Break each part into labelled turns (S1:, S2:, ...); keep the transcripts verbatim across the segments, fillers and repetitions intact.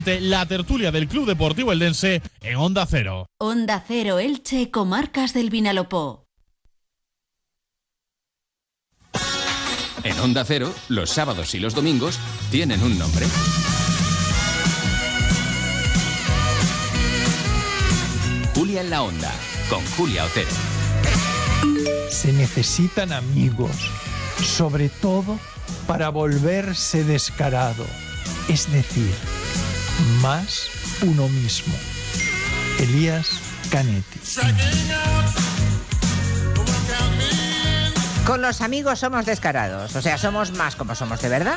S1: La tertulia del Club Deportivo Eldense en Onda Cero.
S2: Onda Cero Elche, Comarcas del Vinalopó.
S3: En Onda Cero, los sábados y los domingos tienen un nombre. Julia en la Onda, con Julia Otero.
S4: Se necesitan amigos, sobre todo para volverse descarado, es decir, más uno mismo. Elías Canetti.
S5: Con los amigos somos descarados, o sea, somos más como somos de verdad.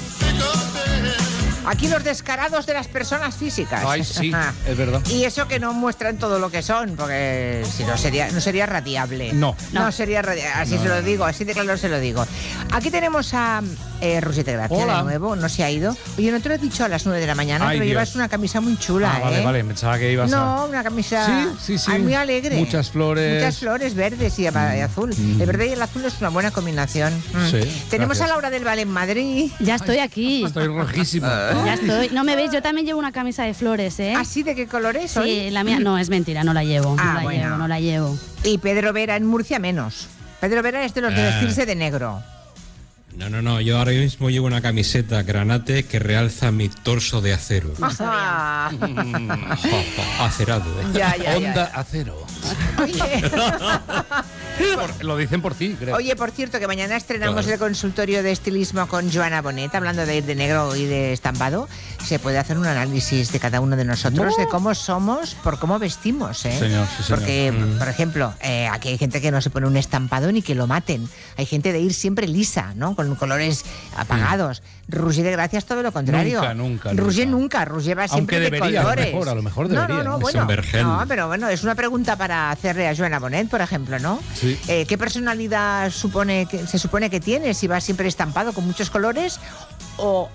S5: Aquí los descarados de las personas físicas.
S6: Ay, sí, es verdad.
S5: Y eso que no muestran todo lo que son, porque si no sería, no sería radiable.
S6: No.
S5: No, no sería radiable, así no, se lo digo, así de claro se lo digo. Aquí tenemos a eh, Roger de Gracia. Hola. De nuevo, no se ha ido. Oye, no te lo he dicho a las nueve de la mañana,
S6: Ay,
S5: pero
S6: Dios.
S5: Llevas una camisa muy chula,
S6: ah, vale,
S5: ¿eh?
S6: Vale, pensaba que ibas
S5: no,
S6: a...
S5: No, una camisa
S6: sí, sí, sí.
S5: Ay, muy alegre.
S6: Muchas flores.
S5: Muchas flores verdes y, mm. y azul. Mm. El verde y el azul es una buena combinación. Mm.
S6: Sí,
S5: tenemos
S6: gracias.
S5: A Laura del Val en Madrid.
S7: Ya estoy aquí.
S6: Estoy rojísima.
S7: Ya estoy. No me veis, yo también llevo una camisa de flores, ¿eh?
S5: ¿Ah, sí? ¿De qué color es
S7: Sí,
S5: hoy?
S7: la mía no, es mentira, no la llevo.
S5: Ah,
S7: no la
S5: bueno.
S7: llevo, no la llevo.
S5: Y Pedro Vera en Murcia menos. Pedro Vera es de los de vestirse de negro.
S8: No, no, no, yo ahora mismo llevo una camiseta granate que realza mi torso de acero.
S5: Ah.
S8: Acerado, ¿eh?
S5: Ya, ya,
S6: Onda
S5: ya.
S6: acero.
S5: Oye.
S6: Por, lo dicen por ti, creo.
S5: Oye, por cierto, que mañana estrenamos
S8: Claro.
S5: el consultorio de estilismo con Joana Bonet, hablando de ir de negro y de estampado. Se puede hacer un análisis de cada uno de nosotros,
S6: ¡Oh!
S5: de cómo somos, por cómo vestimos, ¿eh?
S6: Señor, sí, señor.
S5: Porque,
S6: mm.
S5: por ejemplo, eh, aquí hay gente que no se pone un estampado ni que lo maten. Hay gente de ir siempre lisa, ¿no? Con colores apagados. Mm. Roger de Gracia es todo lo contrario.
S6: Nunca, nunca.
S5: Roger
S6: nunca.
S5: nunca. Roger va siempre
S6: Aunque
S5: de
S6: debería,
S5: colores.
S6: a lo mejor, a lo mejor debería.
S5: No, no, no,
S8: Es
S5: bueno.
S8: un vergel.
S5: No, pero bueno, es una pregunta para hacerle a Joana Bonet, por ejemplo, ¿no?
S6: Sí.
S5: Eh, ¿Qué personalidad supone que, se supone que tienes? Si vas siempre estampado con muchos colores o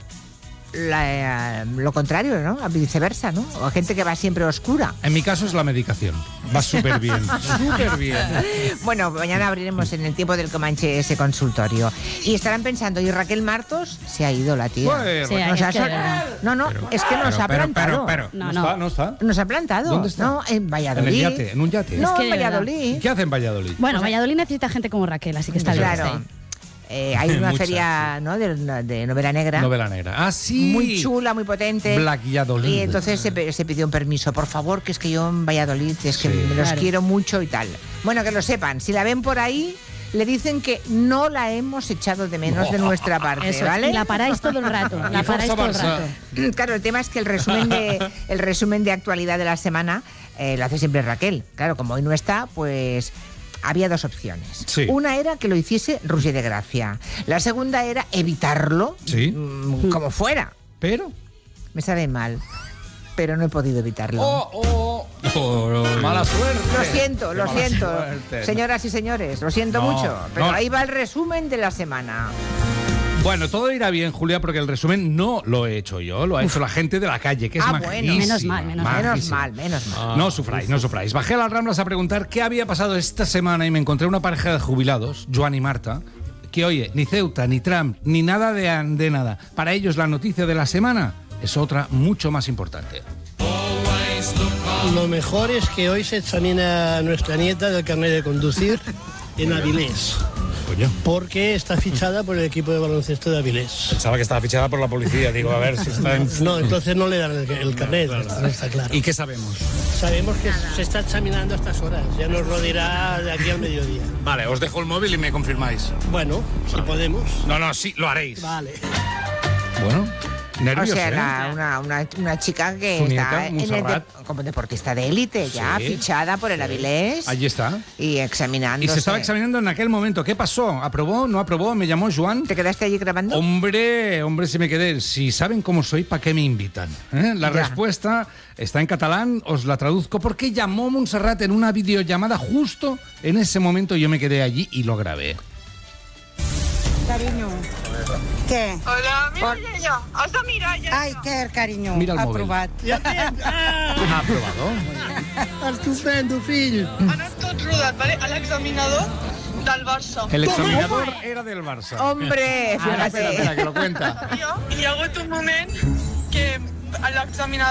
S5: la, eh, lo contrario, ¿no? Viceversa, ¿no? O gente que va siempre oscura.
S6: En mi caso es la medicación. Va súper bien. Súper bien.
S5: Bueno, mañana abriremos en el tiempo del Comanche ese consultorio. Y estarán pensando, ¿y Raquel Martos? Se ha ido la tía.
S6: Pues,
S7: Sí,
S5: Nos
S7: es
S5: ha
S7: que
S5: sol-
S7: de verdad.
S5: No, no,
S8: Pero,
S5: es que nos
S8: pero,
S5: ha
S8: pero,
S5: plantado.
S8: pero, pero.
S7: No,
S6: ¿No
S7: no.
S6: está? ¿No está?
S5: Nos ha plantado.
S6: ¿Dónde está?
S5: No, en
S6: En
S5: Valladolid.
S6: el yate, en un yate.
S5: No,
S7: Es que
S5: en
S7: de verdad.
S5: Valladolid.
S6: ¿Qué hace en Valladolid?
S7: Bueno, Valladolid necesita gente como Raquel, así que está bien.
S5: Claro.
S7: Sí.
S5: Eh, hay una
S8: Muchas,
S5: feria, ¿no? de, de novela negra.
S6: Novela negra. Ah, sí.
S5: Muy chula, muy potente.
S6: Valladolid.
S5: Y entonces se, pe- se pidió un permiso. Por favor, que es que yo en Valladolid, es que
S6: Sí.
S5: me los
S7: Claro.
S5: quiero mucho y tal. Bueno, que lo sepan. Si la ven por ahí, le dicen que no la hemos echado de menos de nuestra parte,
S7: Eso es,
S5: ¿vale?
S7: y la paráis todo el rato. La
S6: Y
S7: paráis
S6: Forza
S7: todo el
S6: Barça.
S7: rato.
S5: Claro, el tema es que el resumen de, el resumen de actualidad de la semana eh, lo hace siempre Raquel. Claro, como hoy no está, pues había dos opciones.
S6: Sí.
S5: Una era que lo hiciese Roger de Gracia. La segunda era evitarlo,
S6: Sí.
S5: mm, como fuera.
S6: Pero...
S5: Me sabe mal, pero no he podido evitarlo.
S6: Oh, oh,
S8: Oh,
S6: mala suerte.
S5: Lo siento, lo
S6: Qué mala
S5: siento,
S6: suerte.
S5: señoras y señores, lo siento
S6: No,
S5: mucho. Pero
S6: no.
S5: ahí va el resumen de la semana.
S6: Bueno, todo irá bien, Julia, porque el resumen no lo he hecho yo, lo ha hecho la gente de la calle, que es
S5: Ah, bueno.
S6: majísima.
S7: Menos mal, menos mal.
S5: Menos
S6: majísima.
S5: mal, menos mal.
S8: Ah,
S6: No sufráis, no sufráis. Bajé a las Ramblas a preguntar qué había pasado esta semana y me encontré una pareja de jubilados, Joan y Marta, que oye, ni Ceuta, ni Trump, ni nada de, de nada. Para ellos la noticia de la semana es otra mucho más importante.
S9: Lo mejor es que hoy se examina a nuestra nieta del carnet de conducir en Avilés,
S8: coño.
S9: porque está fichada por el equipo de baloncesto de Avilés.
S8: Pensaba que estaba fichada por la policía, digo, a ver si está en...
S9: No, entonces no le dan el, el carnet, no está claro.
S8: ¿Y qué sabemos?
S9: Sabemos que se está examinando a estas horas, ya nos lo dirá de aquí al mediodía.
S8: Vale, os dejo el móvil y me confirmáis.
S9: Bueno, si podemos.
S8: No, no, sí, lo haréis.
S9: Vale.
S6: Bueno, nervios,
S5: O sea,
S6: ¿eh?
S5: la- una, una, una chica que
S6: Su
S5: está
S6: nieta,
S5: en el de-
S6: Montserrat.
S5: como deportista de élite, ya
S6: Sí.
S5: fichada por el Avilés
S6: Allí está.
S5: y examinándose.
S6: Y se estaba examinando en aquel momento. ¿Qué pasó? ¿Aprobó? ¿No aprobó? ¿Me llamó Joan?
S5: ¿Te quedaste allí grabando?
S6: Hombre, hombre, si me quedé. Si saben cómo soy, ¿para qué me invitan? ¿Eh? La
S5: Ya.
S6: respuesta está en catalán, os la traduzco, porque llamó Montserrat en una videollamada justo en ese momento. Yo me quedé allí y lo grabé.
S10: Cariño. Què?
S11: Hola, mira jo. Has de mirar ja.
S10: Ai, què, carinyo?
S6: Mira el móvil.
S10: Aprovat.
S9: Ja tens! Ah,
S6: ¿Ha aprobado?
S9: estupendo, fill!
S11: Ha anat tot rodat, vale? A l'examinador del Barça.
S6: El examinador era del Barça.
S5: Hombre,
S6: Espera, espera, espera,
S5: fíjate.
S6: que lo cuenta.
S11: Jo, hi ha hagut un moment que al examinador